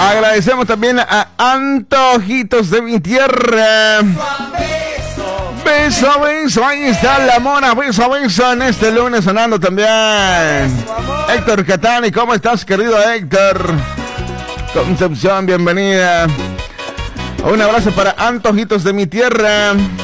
Agradecemos también a Antojitos de mi tierra. Beso, beso, ahí está la mona, beso, beso en este lunes sonando también. Héctor Catani, ¿cómo estás, querido Héctor? Concepción, bienvenida. Un abrazo para Antojitos de mi tierra.